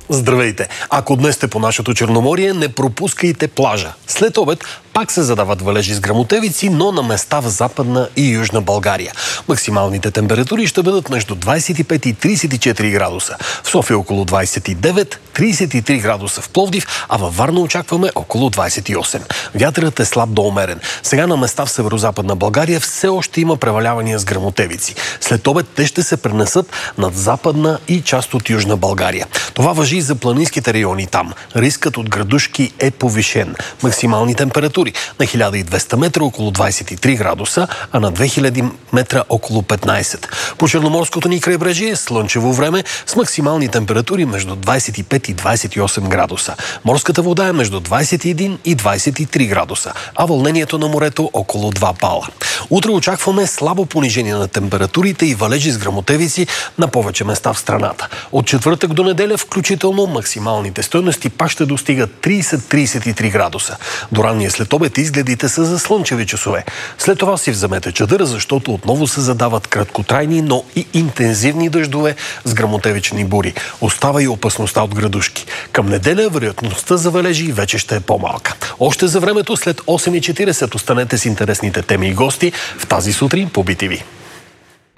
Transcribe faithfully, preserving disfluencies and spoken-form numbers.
Здравейте! Ако днес сте по нашето Черноморие, не пропускайте плажа. След обед пак се задават валежи с гръмотевици, но на места в Западна и Южна България. Максималните температури ще бъдат между двадесет и пет и тридесет и четири градуса. В София около двадесет и девет, тридесет и три градуса в Пловдив, а във Варна очакваме около двадесет и осем. Вятърът е слаб до умерен. Сега на места в Северозападна България все още има превалявания с гръмотевици. След обед те ще се пренесат над Западна и част от Южна България. Това важи и за планинските райони там. Рискът от градушки е повишен. Максимални температури на хиляда и двеста метра около двадесет и три градуса, а на две хиляди метра около петнадесет. По Черноморското ни крайбрежие е слънчево време с максимални температури между двадесет и пет и двадесет и осем градуса. Морската вода е между двадесет и един и двадесет и три градуса, а вълнението на морето около два бала. Утре очакваме слабо понижение на температурите и валежи с гръмотевици на повече места в страната. От четвъртък до неделя включително максималните стойности пак ще достигат тридесет до тридесет и три градуса. До ранния следобед изгледите са за слънчеви часове. След това си вземете чадър, защото отново се задават краткотрайни, но и интензивни дъждове с гръмотевични бури. Остава и опасността от градушки. Към неделя вероятността за валежи вече ще е по-малка. Още за времето след осем и четиридесет останете с интересните теми и гости в тази сутрин по Би Ти Ви.